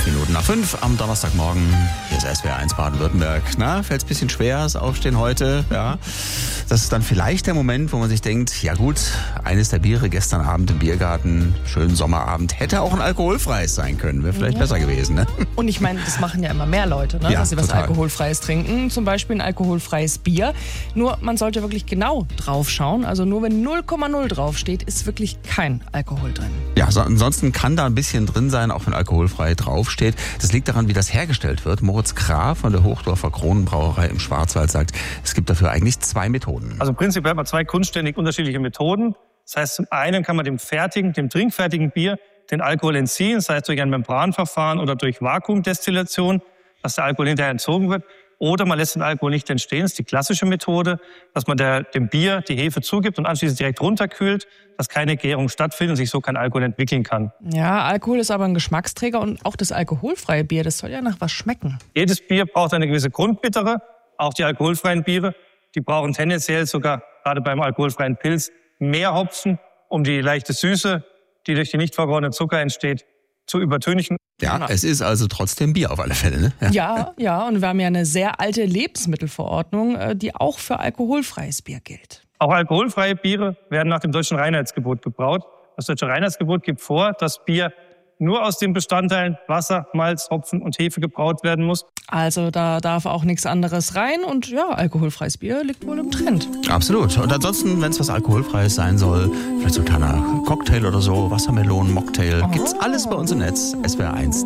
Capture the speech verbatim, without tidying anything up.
Minuten nach fünf am Donnerstagmorgen. Hier ist S W R eins Baden-Württemberg. Na, fällt es ein bisschen schwer, das Aufstehen heute? Ja. Das ist dann vielleicht der Moment, wo man sich denkt, ja gut, eines der Biere gestern Abend im Biergarten, schönen Sommerabend, hätte auch ein alkoholfreies sein können. Wäre vielleicht ja. besser gewesen, ne? Und ich meine, das machen ja immer mehr Leute, ne? Ja, dass sie was total. Alkoholfreies trinken. Zum Beispiel ein alkoholfreies Bier. Nur, man sollte wirklich genau drauf schauen. Also nur wenn null Komma null draufsteht, ist wirklich kein Alkohol drin. Ja, so, ansonsten kann da ein bisschen drin sein, auch wenn alkoholfrei draufsteht. Das liegt daran, wie das hergestellt wird. Moritz Krah von der Hochdorfer Kronenbrauerei im Schwarzwald sagt, es gibt dafür eigentlich zwei Methoden. Also prinzipiell hat man zwei grundständig unterschiedliche Methoden. Das heißt, zum einen kann man dem fertigen, dem trinkfertigen Bier den Alkohol entziehen, das heißt durch ein Membranverfahren oder durch Vakuumdestillation, dass der Alkohol hinterher entzogen wird. Oder man lässt den Alkohol nicht entstehen. Das ist die klassische Methode, dass man der, dem Bier die Hefe zugibt und anschließend direkt runterkühlt, dass keine Gärung stattfindet und sich so kein Alkohol entwickeln kann. Ja, Alkohol ist aber ein Geschmacksträger und auch das alkoholfreie Bier, das soll ja nach was schmecken. Jedes Bier braucht eine gewisse Grundbittere, auch die alkoholfreien Biere. Die brauchen tendenziell sogar, gerade beim alkoholfreien Pilz, mehr Hopfen, um die leichte Süße, die durch den nicht vergorenen Zucker entsteht, zu übertönigen. Ja, es ist also trotzdem Bier auf alle Fälle, ne? Ja. ja, ja, und wir haben ja eine sehr alte Lebensmittelverordnung, die auch für alkoholfreies Bier gilt. Auch alkoholfreie Biere werden nach dem deutschen Reinheitsgebot gebraut. Das deutsche Reinheitsgebot gibt vor, dass Bier nur aus den Bestandteilen Wasser, Malz, Hopfen und Hefe gebraut werden muss. Also da darf auch nichts anderes rein und ja, alkoholfreies Bier liegt wohl im Trend. Absolut. Und ansonsten, wenn es was alkoholfreies sein soll, vielleicht so ein kleiner Cocktail oder so, Wassermelonen, Mocktail, gibt's alles bei uns im Netz, S W R eins.